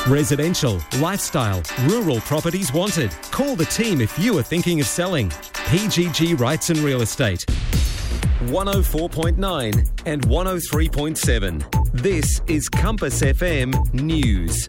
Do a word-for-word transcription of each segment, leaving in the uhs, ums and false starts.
Residential, lifestyle, rural properties wanted. Call the team if you are thinking of selling. P G G Rights and Real Estate. one oh four point nine and one oh three point seven. This is Compass F M News.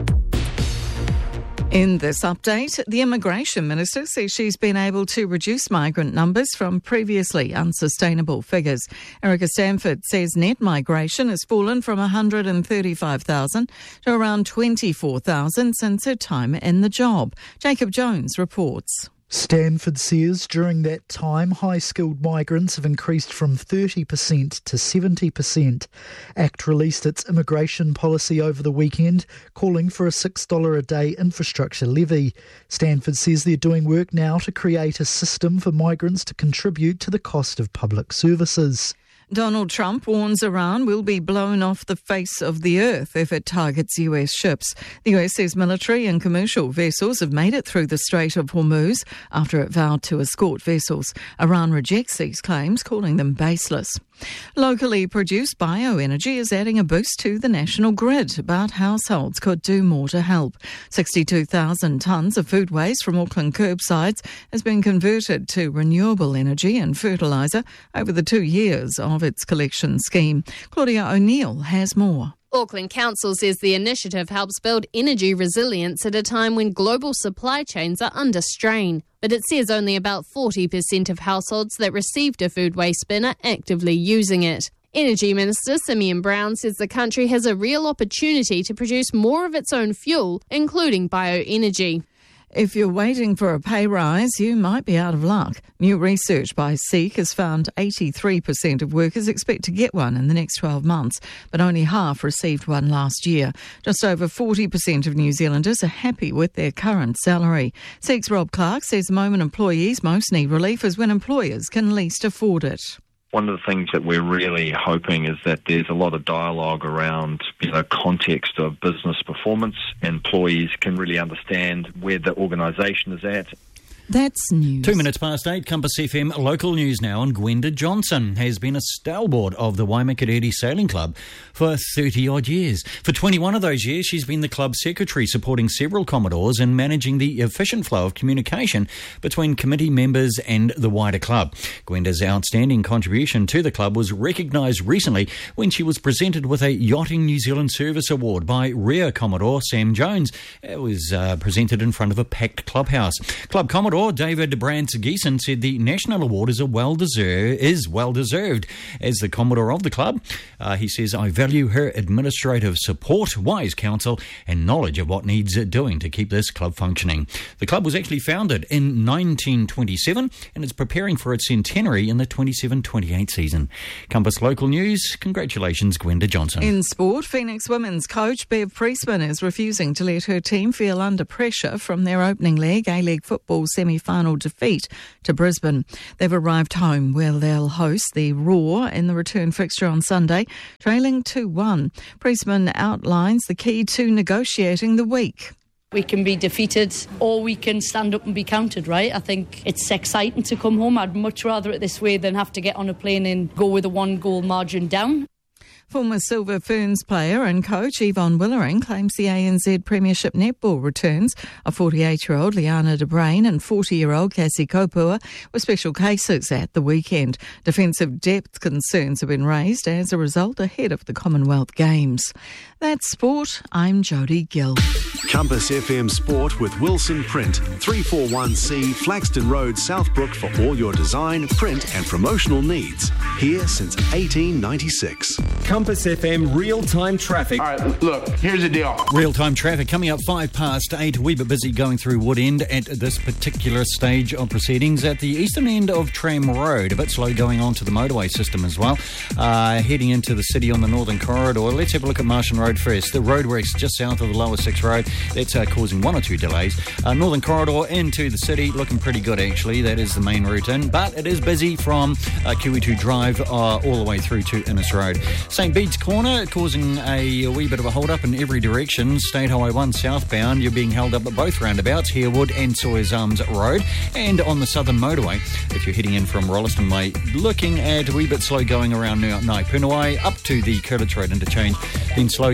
In this update, the Immigration Minister says she's been able to reduce migrant numbers from previously unsustainable figures. Erica Stanford says net migration has fallen from one hundred thirty-five thousand to around twenty-four thousand since her time in the job. Jacob Jones reports. Stanford says during that time, high-skilled migrants have increased from thirty percent to seventy percent. A C T released its immigration policy over the weekend, calling for a six dollars a day infrastructure levy. Stanford says they're doing work now to create a system for migrants to contribute to the cost of public services. Donald Trump warns Iran will be blown off the face of the earth if it targets U S ships. The U S says military and commercial vessels have made it through the Strait of Hormuz after it vowed to escort vessels. Iran rejects these claims, calling them baseless. Locally produced bioenergy is adding a boost to the national grid, but households could do more to help. sixty-two thousand tonnes of food waste from Auckland curbsides has been converted to renewable energy and fertiliser over the two years of its collection scheme. Claudia O'Neill has more. Auckland Council says the initiative helps build energy resilience at a time when global supply chains are under strain. But it says only about forty percent of households that received a food waste bin are actively using it. Energy Minister Simeon Brown says the country has a real opportunity to produce more of its own fuel, including bioenergy. If you're waiting for a pay rise, you might be out of luck. New research by Seek has found eighty-three percent of workers expect to get one in the next twelve months, but only half received one last year. Just over forty percent of New Zealanders are happy with their current salary. Seek's Rob Clark says the moment employees most need relief is when employers can least afford it. One of the things that we're really hoping is that there's a lot of dialogue around, you know, context of business performance. Employees can really understand where the organisation is at. That's news. Two minutes past eight, Compass F M local news now, and Gwenda Johnson has been a stalwart of the Waimakariri Sailing Club for thirty-odd years. For twenty-one of those years, she's been the club secretary, supporting several Commodores and managing the efficient flow of communication between committee members and the wider club. Gwenda's outstanding contribution to the club was recognised recently when she was presented with a Yachting New Zealand Service Award by Rear Commodore Sam Jones. It was uh, presented in front of a packed clubhouse. Club Commodore David Brandt-Giesen said the national award is a well deserved is well deserved. As the Commodore of the club, uh, he says, I value her administrative support, wise counsel and knowledge of what needs doing to keep this club functioning. The club was actually founded in nineteen twenty-seven and is preparing for its centenary in the twenty-seven twenty-eight season. Compass Local News, congratulations Gwenda Johnson. In sport, Phoenix women's coach Bev Priestman is refusing to let her team feel under pressure from their opening leg A-League football semi-final defeat to Brisbane. They've arrived home where they'll host the Roar in the return fixture on Sunday, trailing two one. Priestman outlines the key to negotiating the week. We can be defeated or we can stand up and be counted, right? I think it's exciting to come home. I'd much rather it this way than have to get on a plane and go with a one-goal margin down. Former Silver Ferns player and coach Yvonne Willering claims the A N Z Premiership netball returns of forty-eight-year-old Liana de Brain and forty-year-old Cassie Kopua were special cases at the weekend. Defensive depth concerns have been raised as a result ahead of the Commonwealth Games. That's sport. I'm Jodie Gill. Compass F M Sport with Wilson Print, three forty-one C Flaxton Road, Southbrook for all your design, print and promotional needs. Here since eighteen ninety-six. Compass F M real-time traffic. All right, look, here's the deal. Real-time traffic coming up five past eight. A wee bit busy going through Woodend at this particular stage of proceedings. At the eastern end of Tram Road, a bit slow going on to the motorway system as well. Uh, heading into the city on the Northern Corridor. Let's have a look at Martian Road first. The roadworks just south of the Lower Six Road. That's uh, causing one or two delays. Uh, Northern Corridor into the city, looking pretty good actually. That is the main route in. But it is busy from uh, Q E two Drive uh, all the way through to Innes Road. Saint Bede's Corner causing a, a wee bit of a hold up in every direction. State Highway one southbound, you're being held up at both roundabouts, Harewood and Sawyers Arms Road. And on the southern motorway, if you're heading in from Rolleston Way, looking at a wee bit slow going around Naipunawai up to the Curlitz Road interchange. Then slow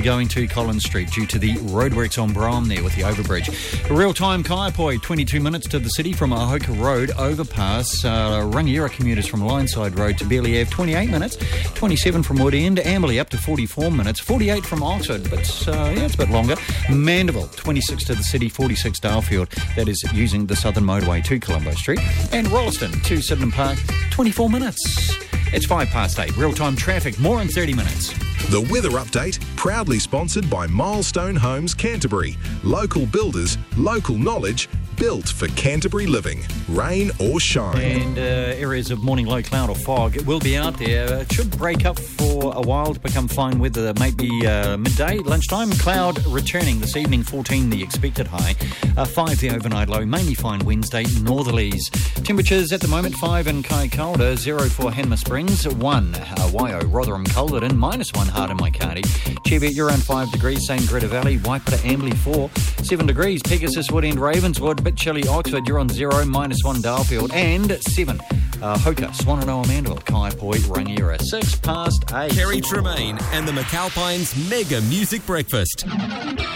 going to Collins Street due to the roadworks on Brom there with the overbridge. Real-time Kaiapoi, twenty-two minutes to the city from Ahoka Road overpass. Uh, Rangiora commuters from Lineside Road to Bearley Ave, twenty-eight minutes. twenty-seven from Wood End. Amberley up to forty-four minutes. forty-eight from Oxford, but uh, yeah, it's a bit longer. Mandeville, twenty-six to the city, forty-six Dalefield. That is using the Southern Motorway to Colombo Street. And Rolleston to Sydenham Park, twenty-four minutes. It's five past eight. Real-time traffic, more in thirty minutes. The weather update, proudly sponsored by Milestone Homes Canterbury. Local builders, local knowledge, built for Canterbury living. Rain or shine. And uh, areas of morning low cloud or fog, it will be out there. It should break up for a while to become fine weather, maybe uh, midday, lunchtime. Cloud returning this evening, fourteen the expected high. Uh, five the overnight low, mainly fine Wednesday, northerlies. Temperatures at the moment, five in Kaikoura, zero for Hanma Springs, one uh, Waio, Rotherham, Culverton, minus one Hard in Waikari. Cheviot, you're around five degrees, same Greta Valley, Waipara, Amberley, four, seven degrees, Pegasus, Wood End, Ravenswood, bit chilly Oxford, you're on zero, minus one Dalefield, and seven uh, Hoka, Swannanoa, Mandeville, Kaiapoi, Rangiora, six past eight. Kerry Tremaine and the McAlpines Mega Music Breakfast.